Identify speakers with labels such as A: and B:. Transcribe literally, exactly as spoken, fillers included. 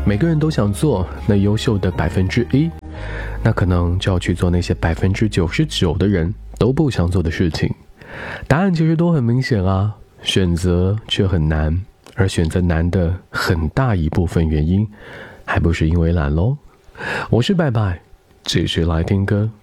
A: 每个人都想做那优秀的百分之一，那可能就要去做那些百分之九十九的人都不想做的事情。答案其实都很明显啊，选择却很难，而选择难的很大一部分原因，还不是因为懒咯。我是拜拜，继续来听歌。